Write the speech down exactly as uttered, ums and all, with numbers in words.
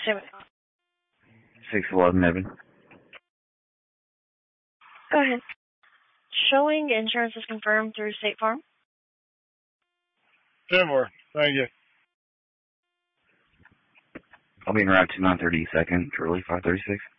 Seven. six eleven Evan. Go ahead. Showing insurance is confirmed through State Farm. ten more. Thank you. I'll be en route to nine thirty-second, Charlie five thirty-six.